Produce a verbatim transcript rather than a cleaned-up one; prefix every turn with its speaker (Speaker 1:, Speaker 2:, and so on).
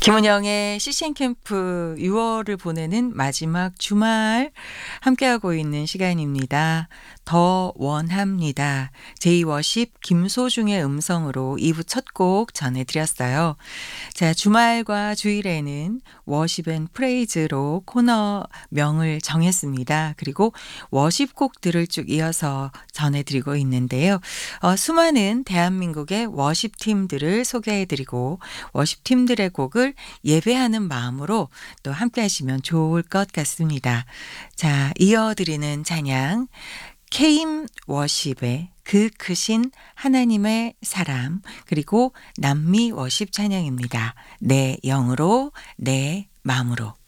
Speaker 1: 김은영의 씨씨엔 캠프 유월을 보내는 마지막 주말 함께하고 있는 시간입니다. 더 원합니다. 제이워십 김소중의 음성으로 이 부 첫 곡 전해드렸어요. 자, 주말과 주일에는 워십 앤 프레이즈로 코너 명을 정했습니다. 그리고 워십 곡들을 쭉 이어서 전해드리고 있는데요. 어, 수많은 대한민국의 워십 팀들을 소개해드리고 워십 팀들의 곡을 예배하는 마음으로 또 함께 하시면 좋을 것 같습니다. 자, 이어드리는 찬양 케임 워십의 그 크신 하나님의 사람, 그리고 남미 워십 찬양입니다. 내 영으로 내 마음으로.